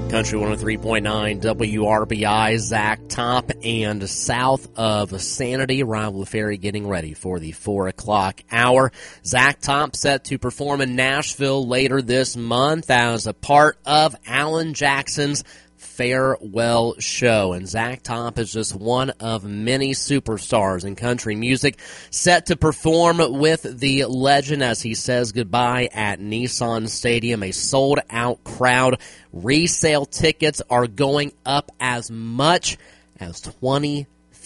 Country 103.9 WRBI, Zach Top, and south of Sanity, Rival Ferry getting ready for the 4 o'clock hour. Zach Top set to perform in Nashville later this month as a part of Alan Jackson's farewell show. And Zach Top is just one of many superstars in country music set to perform with the legend as he says goodbye at Nissan Stadium. A sold-out crowd. Resale tickets are going up as much as $20,000.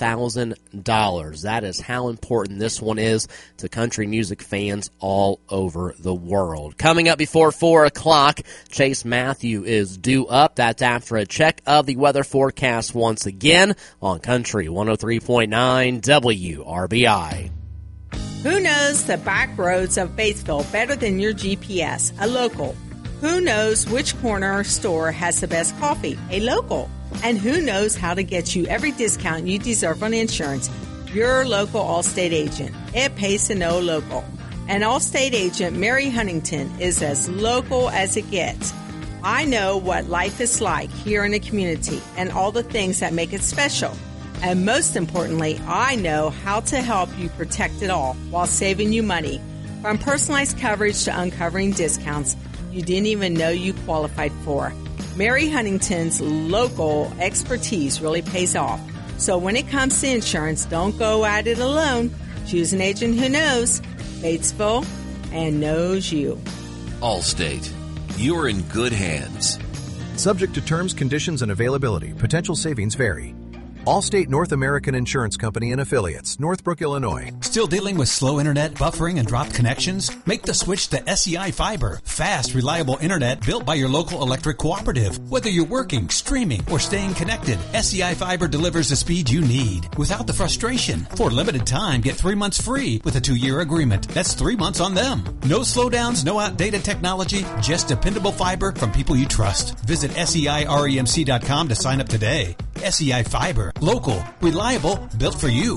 That is how important this one is to country music fans all over the world. Coming up before 4 o'clock, Chase Matthew is due up. That's after a check of the weather forecast once again on Country 103.9 WRBI. Who knows the back roads of Batesville better than your GPS? A local. Who knows which corner store has the best coffee? A local. And who knows how to get you every discount you deserve on insurance? Your local Allstate agent. It pays to know local. And Allstate agent Mary Huntington is as local as it gets. I know what life is like here in the community and all the things that make it special. And most importantly, I know how to help you protect it all while saving you money. From personalized coverage to uncovering discounts you didn't even know you qualified for. Mary Huntington's local expertise really pays off. So when it comes to insurance, don't go at it alone. Choose an agent who knows Batesville and knows you. Allstate. You're in good hands. Subject to terms, conditions, and availability. Potential savings vary. Allstate North American Insurance Company and Affiliates, Northbrook, Illinois. Still dealing with slow internet, buffering, and dropped connections? Make the switch to SEI Fiber. Fast, reliable internet built by your local electric cooperative. Whether you're working, streaming, or staying connected, SEI Fiber delivers the speed you need without the frustration. For a limited time, get 3 months free with a 2-year agreement. That's 3 months on them. No slowdowns, no outdated technology, just dependable fiber from people you trust. Visit SEIREMC.com to sign up today. SEI Fiber. Local, reliable, built for you.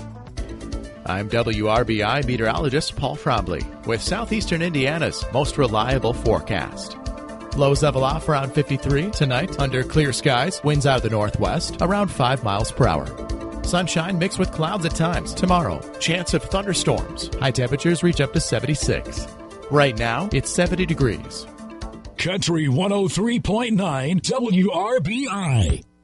I'm WRBI meteorologist Paul Frombly with Southeastern Indiana's most reliable forecast. Lows level off around 53 tonight under clear skies, winds out of the northwest around 5 miles per hour. Sunshine mixed with clouds at times tomorrow. Chance of thunderstorms. High temperatures reach up to 76. Right now, it's 70 degrees. Country 103.9 WRBI.